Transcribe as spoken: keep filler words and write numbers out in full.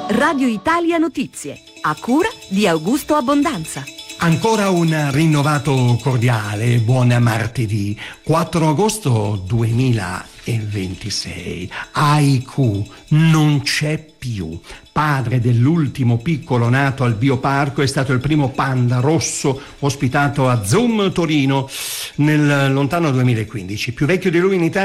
Radio Italia Notizie, a cura di Augusto Abbondanza. Ancora un rinnovato cordiale buon martedì quattro agosto duemilaventisei. Haiku non c'è più. Padre dell'ultimo piccolo nato al Bioparco, è stato il primo panda rosso ospitato a Zoom Torino nel lontano duemilaquindici. Più vecchio di lui in Italia